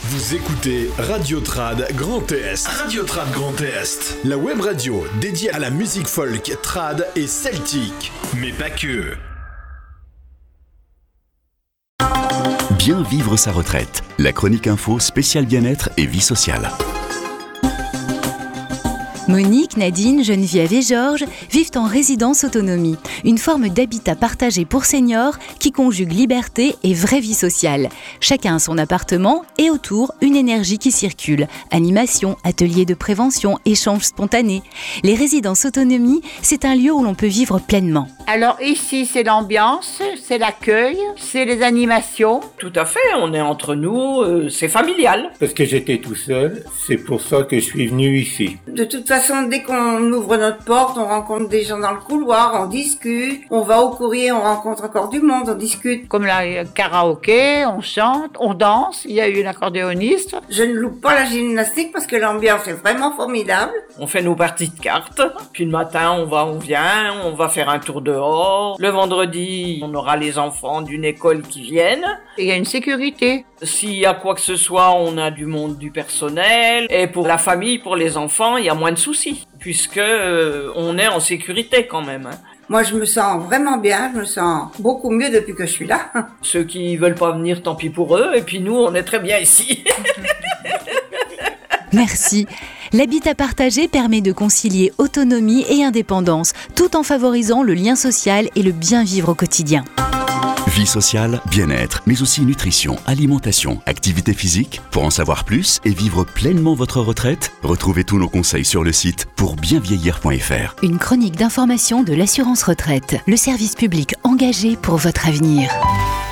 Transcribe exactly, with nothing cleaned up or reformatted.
Vous écoutez Radio Trad Grand Est. Radio Trad Grand Est. La web radio dédiée à la musique folk, trad et celtique. Mais pas que. Bien vivre sa retraite. La chronique info spéciale bien-être et vie sociale. Monique, Nadine, Geneviève et Georges vivent en résidence autonomie, une forme d'habitat partagé pour seniors qui conjugue liberté et vraie vie sociale. Chacun a son appartement et autour une énergie qui circule. Animation, ateliers de prévention, échanges spontanés. Les résidences autonomie, c'est un lieu où l'on peut vivre pleinement. Alors ici, c'est l'ambiance, c'est l'accueil, c'est les animations. Tout à fait, on est entre nous, euh, c'est familial. Parce que j'étais tout seul, c'est pour ça que je suis venu ici. De toute façon, dès qu'on ouvre notre porte, on rencontre des gens dans le couloir, on discute. On va au courrier, on rencontre encore du monde, on discute. Comme la karaoké, on chante, on danse, il y a eu une accordéoniste. Je ne loupe pas la gymnastique parce que l'ambiance est vraiment formidable. On fait nos parties de cartes, puis le matin, on va, on vient, on va faire un tour dehors. Le vendredi, on aura les enfants d'une école qui viennent. Et il y a une sécurité. S'il y a quoi que ce soit, on a du monde du personnel. Et pour la famille, pour les enfants, il y a moins de soucis, puisque euh, on est en sécurité quand même. Hein. Moi, je me sens vraiment bien, je me sens beaucoup mieux depuis que je suis là. Ceux qui veulent pas venir, tant pis pour eux. Et puis nous, on est très bien ici. Merci. L'habitat partagé permet de concilier autonomie et indépendance, tout en favorisant le lien social et le bien vivre au quotidien. Vie sociale, bien-être, mais aussi nutrition, alimentation, activité physique. Pour en savoir plus et vivre pleinement votre retraite, retrouvez tous nos conseils sur le site pour bien vieillir point f r. Une chronique d'information de l'assurance retraite, le service public engagé pour votre avenir.